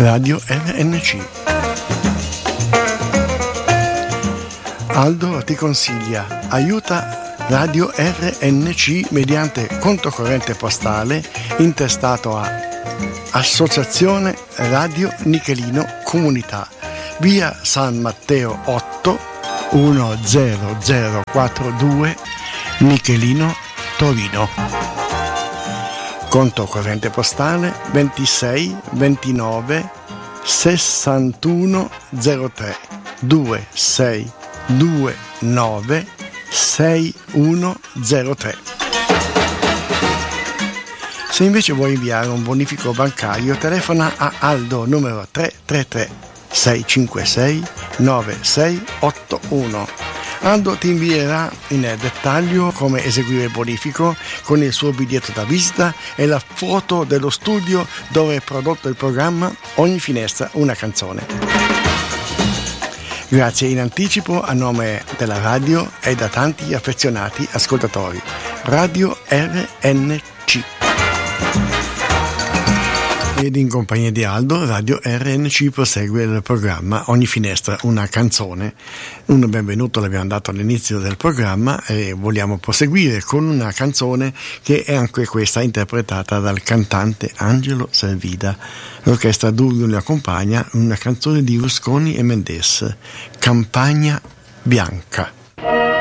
Radio RNC. Aldo ti consiglia, aiuta Radio RNC mediante conto corrente postale intestato a Associazione Radio Nichelino Comunità, via San Matteo 8 10042 Nichelino, Torino. Conto corrente postale 26 29 61 03 2629 6103. Se invece vuoi inviare un bonifico bancario, telefona a Aldo numero 333 656 9681. Aldo ti invierà in dettaglio come eseguire il bonifico con il suo biglietto da visita e la foto dello studio dove è prodotto il programma Ogni finestra una canzone. Grazie in anticipo a nome della radio e da tanti affezionati ascoltatori. Radio RNC. Ed in compagnia di Aldo, Radio RNC prosegue il programma Ogni finestra una canzone. Un benvenuto l'abbiamo dato all'inizio del programma e vogliamo proseguire con una canzone che è anche questa interpretata dal cantante Angelo Servida. L'orchestra Durio le accompagna, una canzone di Rusconi e Mendes, Campagna Bianca.